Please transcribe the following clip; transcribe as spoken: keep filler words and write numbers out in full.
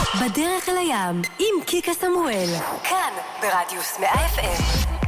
בדרך אל הים, עם קיקה סמואל. כאן, ברדיוס מאה אף אם.